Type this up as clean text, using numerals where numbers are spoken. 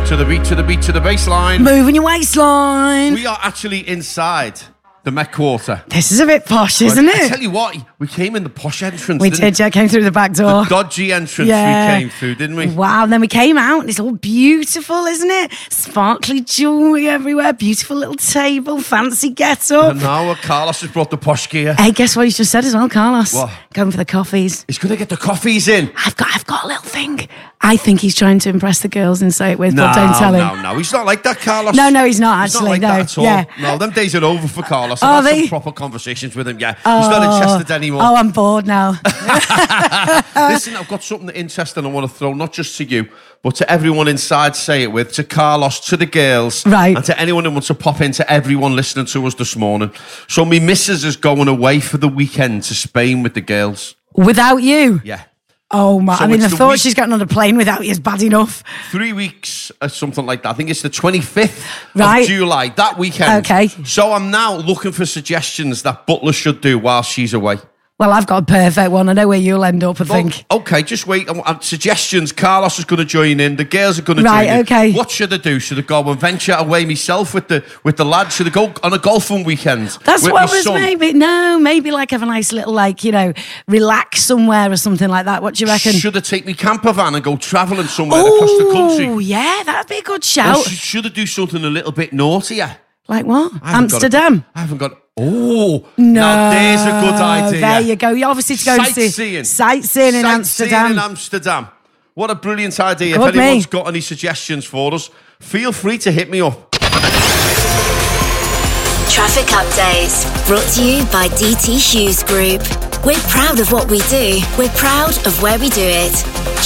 To the beat, to the beat, to the baseline. Moving your waistline. We are actually inside the Met Quarter. This is a bit posh, isn't I it? tell you what, we came in the posh entrance. We did, yeah, came through the back door. The dodgy entrance we came through, didn't we? Wow, and then we came out and it's all beautiful, isn't it? Sparkly jewellery everywhere, beautiful little table, fancy get-up. And now Carlos has brought the posh gear. Hey, guess what he's just said as well, Carlos? What? Going for the coffees. He's going to get the coffees in. I've got a little thing. I think he's trying to impress the girls and say it with, but don't tell him. No, he's not like that, Carlos. No, he's not actually. He's not like that at all. Yeah. No, them days are over for Carlos. Are I've had they? some proper conversations with him, yeah. He's not interested anymore. Oh, I'm bored now. Listen, I've got something interesting I want to throw, not just to you, but to everyone inside, say it with, to Carlos, to the girls, right, and to anyone who wants to pop into everyone listening to us this morning. So me missus is going away for the weekend to Spain with the girls. Without you? Yeah. Oh, my. So I mean, the thought week, she's getting on a plane without you is bad enough. 3 weeks or something like that. I think it's the 25th of July, that weekend. Okay. So I'm now looking for suggestions that Butler should do while she's away. Well, I've got a perfect one. I know where you'll end up, I think. Okay, just wait. Suggestions. Carlos is going to join in. The girls are going to join in. Right, okay. What should I do? Should I go and venture away myself with the lads? Should I go on a golfing weekend? That's with what my was son? maybe like have a nice little, like, relax somewhere or something like that. What do you reckon? Should I take my camper van and go travelling somewhere across the country? Oh, yeah, that'd be a good Or shout. should I do something a little bit naughtier? Like what? I haven't Amsterdam? I haven't got... Oh, no. Now there's a good idea. There you go. You obviously to go Sightseeing. and see sightseeing in Amsterdam. In Amsterdam. What a brilliant idea. Good If anyone's got any suggestions for us, feel free to hit me up. Traffic update brought to you by DT Hughes Group. We're proud of what we do. We're proud of where we do it.